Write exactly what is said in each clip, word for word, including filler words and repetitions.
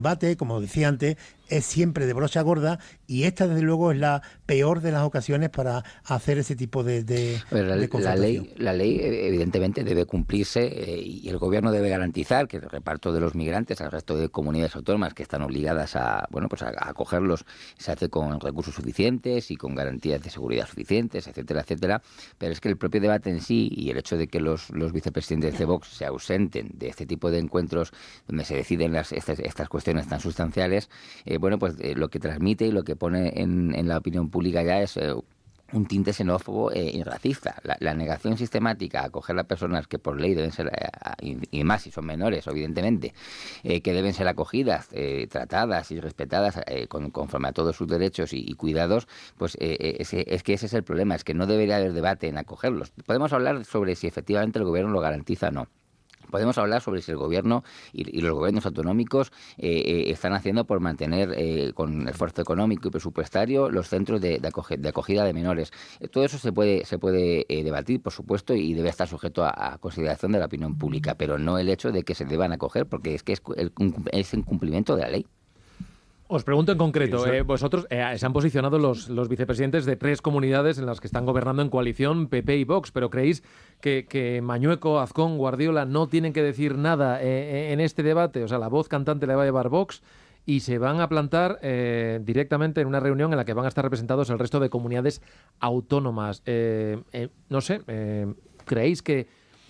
debate, como decía antes, es siempre de brocha gorda y esta desde luego es la peor de las ocasiones para hacer ese tipo de, de, Pero la, de la confrontación. ley, la ley evidentemente debe cumplirse eh, y el gobierno debe garantizar que el reparto de los migrantes al resto de comunidades autónomas que están obligadas a bueno pues a, a acogerlos se hace con recursos suficientes y con garantías de seguridad suficientes, etcétera, etcétera. Pero es que el propio debate en sí y el hecho de que los, los vicepresidentes de Vox se ausenten de este tipo de encuentros donde se deciden las, estas, estas cuestiones tan sustanciales, eh, bueno, pues eh, lo que transmite y lo que pone en, en la opinión pública ya es eh, un tinte xenófobo eh, y racista. La, la negación sistemática a acoger a personas que por ley deben ser, eh, y, y más si son menores, evidentemente, eh, que deben ser acogidas, eh, tratadas y respetadas eh, con, conforme a todos sus derechos y, y cuidados, pues eh, es, es que ese es el problema, es que no debería haber debate en acogerlos. Podemos hablar sobre si efectivamente el gobierno lo garantiza o no. Podemos hablar sobre si el gobierno y, y los gobiernos autonómicos eh, eh, están haciendo por mantener eh, con esfuerzo económico y presupuestario los centros de, de, acoge, de acogida de menores. Eh, todo eso se puede se puede eh, debatir, por supuesto, y debe estar sujeto a, a consideración de la opinión pública, pero no el hecho de que se deban acoger, porque es que es el, es incumplimiento de la ley. Os pregunto en concreto, eh, vosotros eh, se han posicionado los, los vicepresidentes de tres comunidades en las que están gobernando en coalición, P P y Vox, pero ¿creéis que, que Mañueco, Azcón, Guardiola no tienen que decir nada eh, en este debate? O sea, la voz cantante la va a llevar Vox y se van a plantar eh, directamente en una reunión en la que van a estar representados el resto de comunidades autónomas. Eh, eh, no sé, eh, ¿creéis que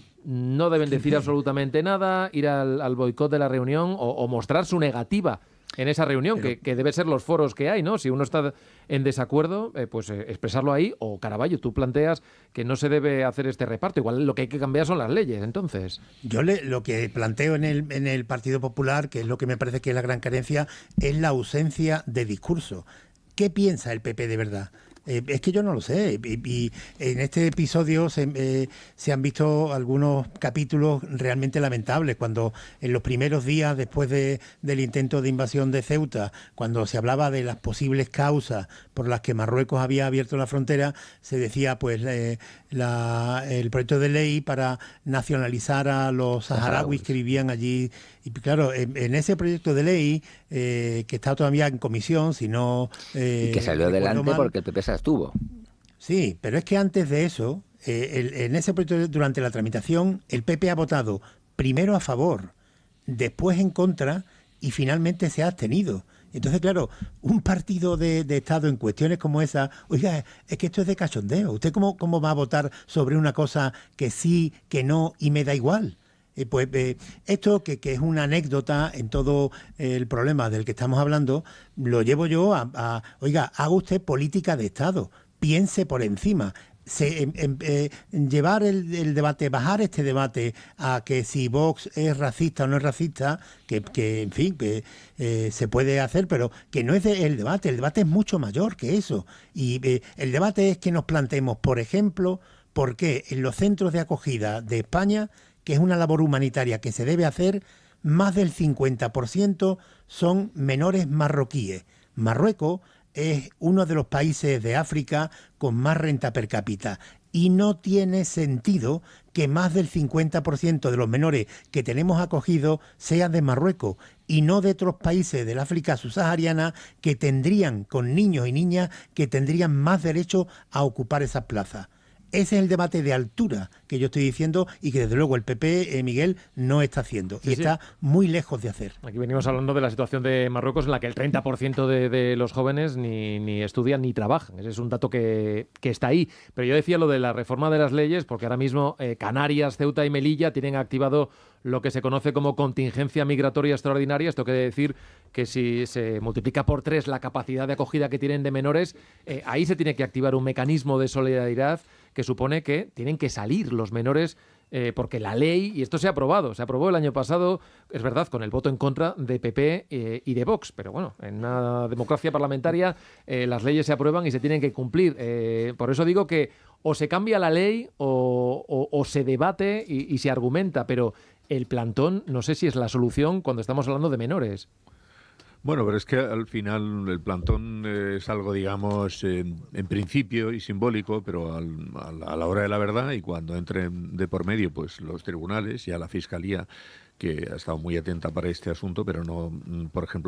no deben decir absolutamente nada, ir al, al boicot de la reunión o, o mostrar su negativa en esa reunión, Pero, que, que debe ser los foros que hay, ¿no? Si uno está en desacuerdo, eh, pues eh, expresarlo ahí. O Caraballo, tú planteas que no se debe hacer este reparto. Igual lo que hay que cambiar son las leyes, entonces. Yo le, lo que planteo en el, en el Partido Popular, que es lo que me parece que es la gran carencia, es la ausencia de discurso. ¿Qué piensa el P P de verdad? Eh, es que yo no lo sé, y, y en este episodio se, eh, se han visto algunos capítulos realmente lamentables, cuando en los primeros días después de, del intento de invasión de Ceuta, cuando se hablaba de las posibles causas por las que Marruecos había abierto la frontera, se decía pues eh, la, el proyecto de ley para nacionalizar a los saharauis que vivían allí. Y claro, en, en ese proyecto de ley, eh, que está todavía en comisión, si no... Eh, y que salió adelante mal, porque el P P se abstuvo. Sí, pero es que antes de eso, eh, el, en ese proyecto, durante la tramitación, el P P ha votado primero a favor, después en contra y finalmente se ha abstenido. Entonces, claro, un partido de, de Estado en cuestiones como esa, oiga, es que esto es de cachondeo. ¿Usted cómo, cómo va a votar sobre una cosa que sí, que no y me da igual? Eh, pues eh, esto, que, que es una anécdota en todo el problema del que estamos hablando, lo llevo yo a, a oiga, haga usted política de Estado, piense por encima. Se, eh, eh, llevar el, el debate, bajar este debate a que si Vox es racista o no es racista, que, que en fin, que eh, se puede hacer, pero que no es de, el debate, el debate es mucho mayor que eso. Y eh, el debate es que nos planteemos, por ejemplo, por qué en los centros de acogida de España, que es una labor humanitaria que se debe hacer, más del cincuenta por ciento son menores marroquíes. Marruecos es uno de los países de África con más renta per cápita y no tiene sentido que más del cincuenta por ciento de los menores que tenemos acogidos sean de Marruecos y no de otros países del África subsahariana que tendrían, con niños y niñas, que tendrían más derecho a ocupar esas plazas. Ese es el debate de altura que yo estoy diciendo y que desde luego el P P, eh, Miguel, no está haciendo y sí, está sí. muy lejos de hacer. Aquí venimos hablando de la situación de Marruecos en la que el treinta por ciento de, de los jóvenes ni, ni estudian ni trabajan. Ese es un dato que, que está ahí. Pero yo decía lo de la reforma de las leyes porque ahora mismo eh, Canarias, Ceuta y Melilla tienen activado lo que se conoce como contingencia migratoria extraordinaria. Esto quiere decir que si se multiplica por tres la capacidad de acogida que tienen de menores, eh, ahí se tiene que activar un mecanismo de solidaridad que supone que tienen que salir los menores eh, porque la ley, y esto se ha aprobado, se aprobó el año pasado, es verdad, con el voto en contra de P P eh, y de Vox, pero bueno, en una democracia parlamentaria eh, las leyes se aprueban y se tienen que cumplir. Eh, por eso digo que o se cambia la ley o, o, o se debate y, y se argumenta, pero el plantón no sé si es la solución cuando estamos hablando de menores. Bueno, pero es que al final el plantón es algo, digamos, eh, en principio y simbólico, pero al, al, a la hora de la verdad y cuando entren de por medio pues los tribunales y a la Fiscalía, que ha estado muy atenta para este asunto, pero no, por ejemplo,